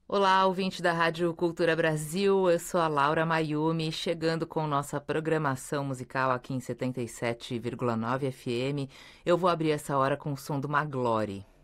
Olá, ouvinte da Rádio Cultura Brasil, eu sou a Laura Mayumi, chegando com nossa programação musical aqui em 77,9 FM. Eu vou abrir essa hora com o som do Maglore.